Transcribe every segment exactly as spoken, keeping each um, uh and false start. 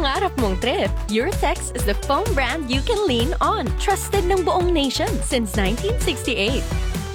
pangarap mong trip, Eurotex is the foam brand you can lean on. Trusted ng buong nation since nineteen sixty-eight.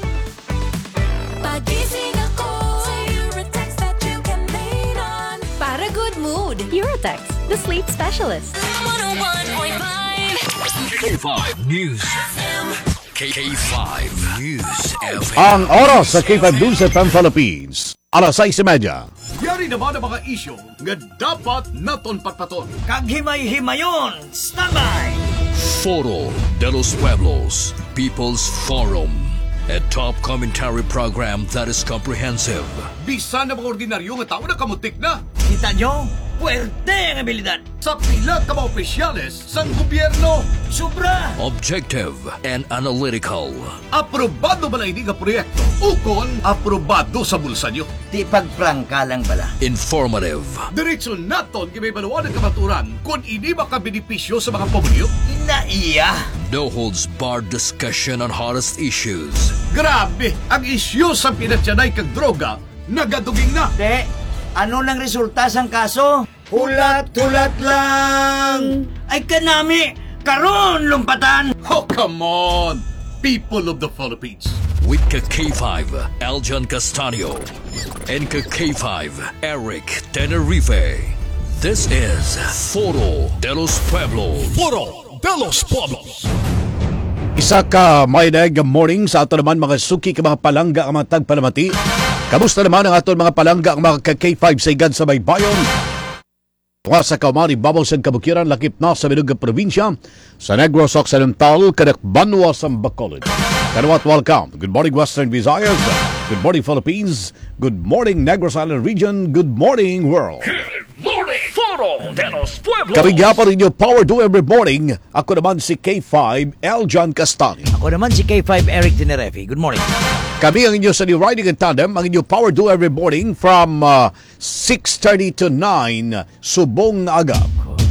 Pagising ako sa Eurotex that you can lean on. Para good mood, Eurotex, the sleep specialist. one oh one point five K five News F M. K five News F M. Ang oras sa K five News F M Philippines, alas sais trenta. Yari naman ang mga isyo nga dapat naton patpaton. Kag himay-himayon, standby! Foro de los Pueblos, People's Forum, a top commentary program that is comprehensive. Bisa na mga ordinaryo nga tao na kamutik na. Kita nyo? Puwerte ang abilidad! Sa pila ka mga opisyales sang gobyerno. Sobra! Objective and analytical. Aprobado ba na ini nga proyekto? Ukon, aprobado sa bulsa nyo. Di pagprangka lang bala. Informative. Diretso naton kay may baluan ng kamaturan kung ini makabenepisyo sa mga pamilyo. Inaiya! No holds barred discussion on hottest issues. Grabe, ang isyu sa pinatyanay kag droga nagaduging na. De, ano nang resulta sang kaso? Hulat-hulat lang! Ay kanami! Karon lumpatan! Oh, come on! People of the Philippines. With K five, Aljan Castanio. And K five, Eric Tenerife. This is Foro de los Pueblos. Foro de los Pueblos. Isa ka may nag morning sa ato naman mga suki ka mga palangga ang mga tagpalamati. Kamusta naman ang aton mga palangga ang mga K five sa igad sa may bayon? Tunga sa kaumari babaw sa kabukiran lakip na sa Binuga probinsya sa Negros Occidental kanak Banwa sa Bacolod. Kanawat welcome. Good morning Western Visayas. Good morning Philippines. Good morning Negros Island Region. Good morning world. Foro de los Pueblos. Kami pa rin yung Power Do every morning. Ako naman si K five, Aljan Castanio. Ako naman si K five, Eric Tenerife. Good morning. Kami ang inyo sa New Riding and Tandem, ang inyo Power Do every morning from uh, six thirty to nine, subong na agap.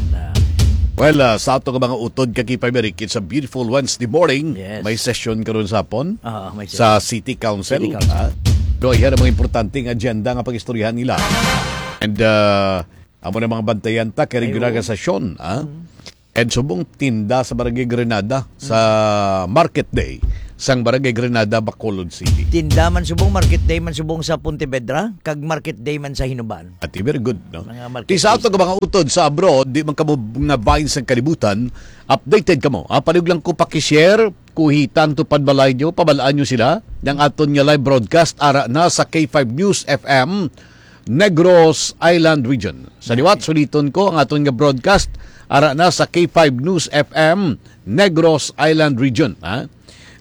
Well, uh, sa ato mga utod ka K five, Eric, it's a beautiful Wednesday morning. Yes. May session karon sa hapon Uh, may sa City Council. City Council. Uh, do, yan ang mga importanteng agenda nga pag-istoryahan nila. And, uh, amo na mga bantayan ta, kaya rin session. Uh, and subong tinda sa Barangay Grenada sa Market Day sang Barangay Grenada, Bacolod City. Tinda man subong, market day man subong sa Pontevedra, kag market day man sa Hinuban. At very good, no? Mga market Ti sa ato ka mga utod sa abroad, di man kamo nga bahin sa kalibutan, updated kamo. Ah, panig lang ko pakishare, kuhitan to padbalay nyo, pabalaan nyo sila, ng aton nga live broadcast, ara na sa K five News F M, Negros Island Region. Sa liwat, suliton ko ang aton nga broadcast, ara na sa K five News F M, Negros Island Region. Ha?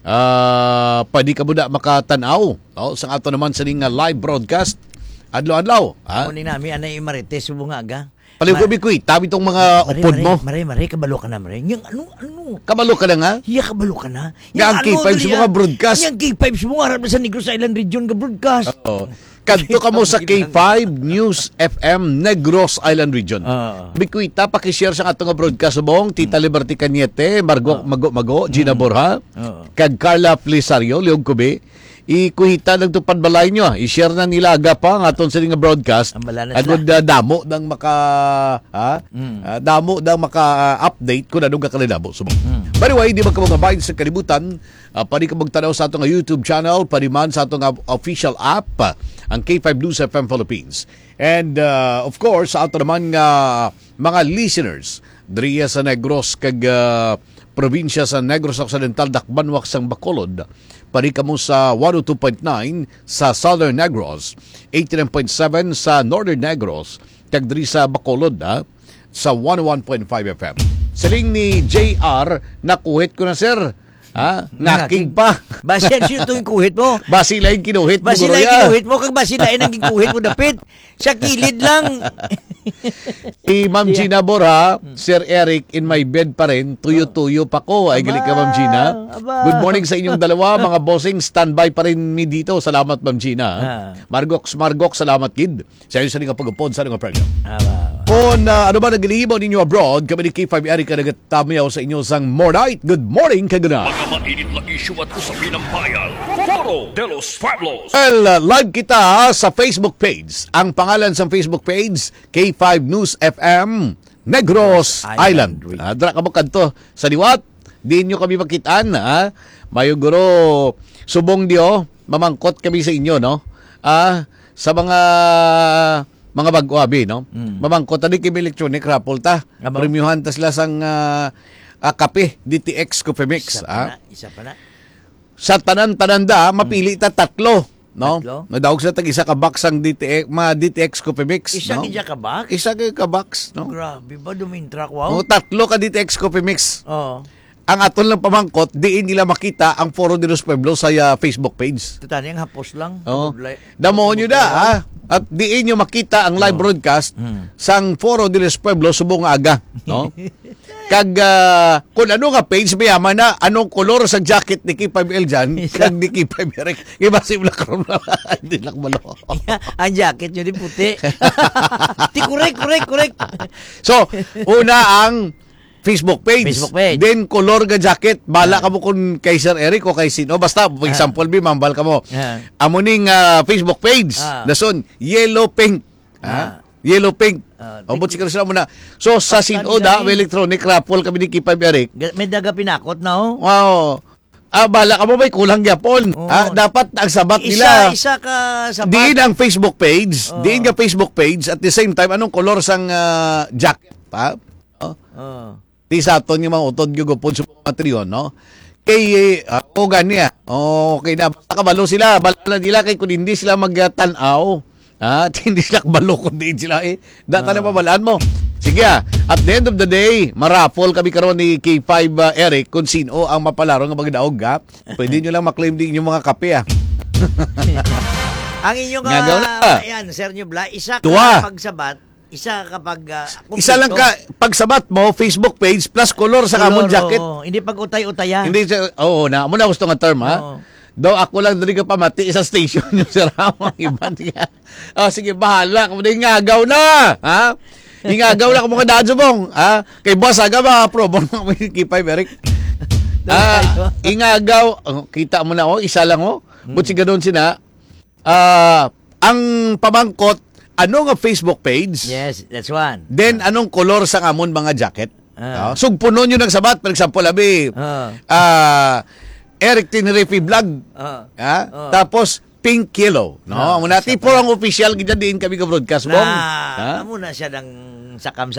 Uh, pwede ka muna makatanaw oh, sa ato naman sa ning live broadcast adlaw-adlaw. Ako ni nami, anay Marites, subong aga. Paligubi ko, tabi itong mga Mare, upod mare, mo. Mare, mare, kabalo ka na, mare. Yung ano, ano? Kabalo ka na nga? Iya, kabalo ka na. Nga ang K five sa mga broadcast. Yung K five sa mga harap na sa Negros Island Region ka broadcast. Oo. Kadto ka mo sa K five News F M Negros Island Region. Uh, Bikuita, pakishare sa atong broadcast mong Tita Liberty Cañete, Margo, uh, Mago, Mago, Gina Borja, uh, kag Carla Flisario, Leong Kubi. Ikuhita ng tupad balay nyo. I-share na nila aga pa ang aton sa nga broadcast. At wag uh, damo ng maka ha? Mm. Uh, damo ng maka-update kung anong kakalilabo. So, mm. By the way, di ba ka mga bayan sa kalibutan, uh, pwede ka magtanaw sa atong YouTube channel, pwede man sa atong uh, official app, uh, ang K five News F M Philippines. And uh, of course, sa ato naman uh, mga listeners, diriya sa Negros kag uh, probinsya sa Negros Occidental, Dakbanwak sang Bacolod, pari ka mo sa one oh two point nine sa Southern Negros, eighty-nine point seven sa Northern Negros, kag diri sa Bacolod ha, sa one oh one point five F M. Siling ni J R, nakuhit ko na sir. Ha? Naking pa. Basi yan siya itong kuhit mo. Basi lang kinuhit mo. Basi lang kinuhit mo. Kag basi lang ang kuhit mo dapit. Sa kilid lang. Si Ma'am Gina Borja, Sir Eric, in my bed pa rin. Tuyo-tuyo pa ko. Ay, galing ka, Ma'am Gina. Good morning sa inyong dalawa. Mga bossing, standby pa rin mi dito. Salamat, Ma'am Gina. Margox, Margox, salamat, kid. Sa iyo sa nga pag-upod sa nga program. Kung uh, ano ba nag-iibaw ninyo abroad, kami ni K five Eric na nagtamayaw sa inyo sang more night. Good morning, kagana. Mga mainit na issue at usapin ng bayan. Foro de los Pueblos. Well, uh, live kita sa Facebook page. Ang pangalan sa Facebook page, K five News F M, Negros Island. Island. Ah, dra ka mo kadto sa liwat. Di nyo kami makitaan, ha? Mayo guro subong dio, mamangkot kami sa inyo, no? Ah, sa mga mga bago-abi, no? Mm. Mamangkot tadi kami electronic raffle ta. Amo. Premiuhan tas lasang ah, ah, kape D T X Coffee Mix, Isa pa ah. na, isa pa na. Sa tanan-tananda, mapili ta tatlo, no? Tatlo? Nadawag sa tag isa ka box ang D T X, mga D T X Coffee Mix, Isa no? kidya ka ba? Isa ka box, no? Grabe ba, dumintrak, O, wow. tatlo ka D T X Coffee Mix. Oo. Ang aton lang pamangkot, diin nila makita ang Foro de los Pueblos sa uh, Facebook page. Ito tani, ang hapos lang. Oh. Kabulay- Damo nyo da, ha? At diin nyo makita ang live broadcast Hmm. sang Foro de los Pueblos subong aga, no? Kag uh, kung ano nga page mayaman na anong kolor sa jacket ni K five L dyan, kag ni K five Eric, iba si Blackron na hindi lang malo. Ang jacket nyo di puti. Di, correct, correct, correct. So, una ang Facebook page. Facebook page. Then, color ga jacket. Bala ka mo kung kay Sir Eric o kay sino. Basta, for example, bi, mambal ka mo. Ah. Amuning uh, Facebook page. Ah. Dason, yellow pink. Ah. Ha? Yellow pink. Ah, O, but siguro sila muna. So, sa Paktan sino da, nila eh. electronic raffle kami ni K five Eric. Ga- May daga pinakot na, oh. Wow. Ah, bala ka mo ba, kulang yapon. Oo. Ah, dapat ang sabat Isa, nila. isa ka sa Diin ang Facebook page. Oo. Diin ka Facebook page. At the same time, anong color sang uh, jacket? Pa? Oh. Oh. Di sa aton yung mga utod yung gupon sa mga triyon, no? Kay, uh, o ganya, okay na, basta kabalo sila, bala nila kay kung hindi sila magtanaw, at hindi sila kabalo kung hindi sila eh, data na pabalaan mo. Sige ah, at the end of the day, marapol kami karon ni K five uh, Eric kung sino ang mapalaro ng mga daog ha. Pwede nyo lang maklaim din yung mga kape ah. Ang inyong, Nga daw na. uh, ayan, Sir Nubla, isa ka Tuwa. pagsabat, isa kapag, uh, Isa lang ka, pagsabat mo, Facebook page, plus color sa kamon jacket. Oh, hindi pag utay-utayan. Hindi siya, oo na, mo na gusto nga term ha. Oo. Daw ako lang dali ka pamati sa station yung saramang iba niya. Oh, sige, bahala. Kung di ngagaw na. Ha? Ingagaw na ko mga dadsobong. Ha? Kay boss, aga ba? Probo na kami ni K five Eric. Ah, ingagaw. Oh, kita mo na, oh, isa lang, oh. But siga doon sina, ah, ang pamangkot, ano nga Facebook page? Yes, that's one. Then, anong color sa kamon mga jacket? Ah. Ah. Sugpuno nyo ng sabat. For example, abi, Ah. ah, Eric Tinerife Vlog. Ah. Ah, Ah. Tapos, Pink Yellow. No? Ah, Muna, isa tipo ang official, ganyan din kami ka-broadcast. Bong. Na, Ha? amo na siya ng sakam